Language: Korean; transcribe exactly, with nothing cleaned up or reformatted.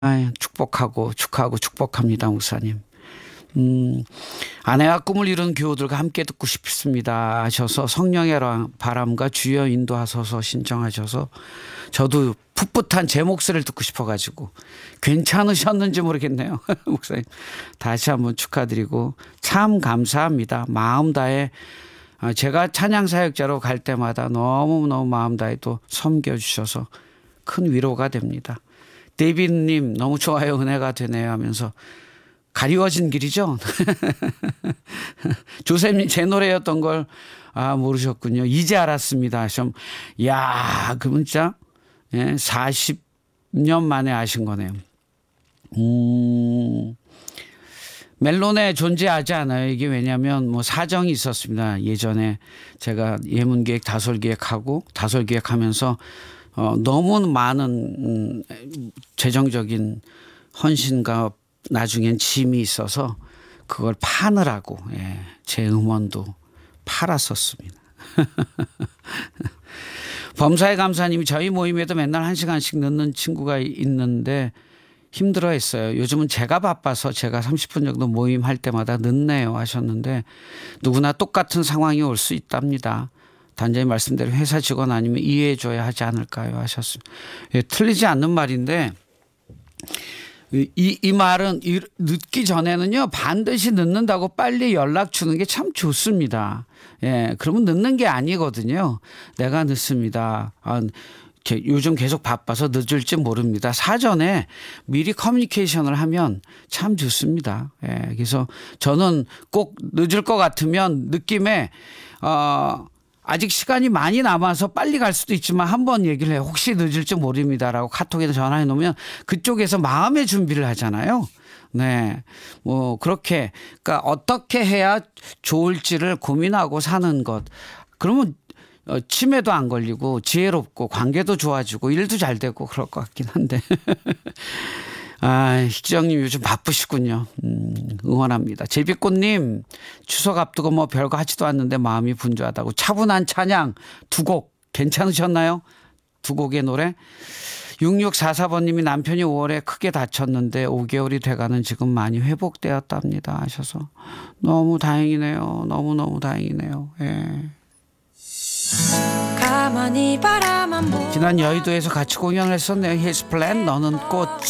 아유, 축복하고 축하하고 축복합니다, 목사님. 음, 아내와 꿈을 이룬 교우들과 함께 듣고 싶습니다 하셔서 성령의 바람과 주여 인도하소서 신청하셔서 저도 풋풋한 제 목소리를 듣고 싶어가지고 괜찮으셨는지 모르겠네요. 목사님 다시 한번 축하드리고 참 감사합니다. 마음 다해 제가 찬양 사역자로 갈 때마다 너무너무 마음 다해 또 섬겨주셔서 큰 위로가 됩니다. 데이비드님 너무 좋아요, 은혜가 되네요 하면서 가리워진 길이죠. 조셉님 제 노래였던 걸 아, 모르셨군요. 이제 알았습니다. 좀, 야, 그 문자 예, 사십 년 만에 아신 거네요. 음, 멜론에 존재하지 않아요. 이게 왜냐하면 뭐 사정이 있었습니다. 예전에 제가 예문기획 다솔기획하고 다솔기획하면서 어, 너무 많은 음, 재정적인 헌신과 나중엔 짐이 있어서 그걸 파느라고 예, 제 음원도 팔았었습니다. 범사의 감사님이 저희 모임에도 맨날 한 시간씩 늦는 친구가 있는데 힘들어했어요. 요즘은 제가 바빠서 제가 삼십 분 정도 모임할 때마다 늦네요 하셨는데 누구나 똑같은 상황이 올 수 있답니다. 단장님 말씀대로 회사 직원 아니면 이해해 줘야 하지 않을까요 하셨습니다. 예, 틀리지 않는 말인데 이, 이 말은 이, 늦기 전에는요 반드시 늦는다고 빨리 연락 주는 게 참 좋습니다. 예, 그러면 늦는 게 아니거든요. 내가 늦습니다. 아, 요즘 계속 바빠서 늦을지 모릅니다. 사전에 미리 커뮤니케이션을 하면 참 좋습니다. 예, 그래서 저는 꼭 늦을 것 같으면 느낌에 어, 아직 시간이 많이 남아서 빨리 갈 수도 있지만 한번 얘기를 해요. 혹시 늦을지 모릅니다라고 카톡에다 전화해 놓으면 그쪽에서 마음의 준비를 하잖아요. 네. 뭐 그렇게 그러니까 어떻게 해야 좋을지를 고민하고 사는 것. 그러면 치매도 안 걸리고 지혜롭고 관계도 좋아지고 일도 잘 되고 그럴 것 같긴 한데. 아, 희정님 요즘 바쁘시군요. 음, 응원합니다. 제비꽃님 추석 앞두고 뭐 별거 하지도 않는데 마음이 분주하다고 차분한 찬양 두 곡 괜찮으셨나요? 두 곡의 노래. 육육사사 번님이 남편이 오월에 크게 다쳤는데 오 개월이 돼가는 지금 많이 회복되었답니다 하셔서 너무 다행이네요. 너무너무 다행이네요. 예. 지난 여의도에서 같이 공연을 했었네요. His Plan 너는 꽃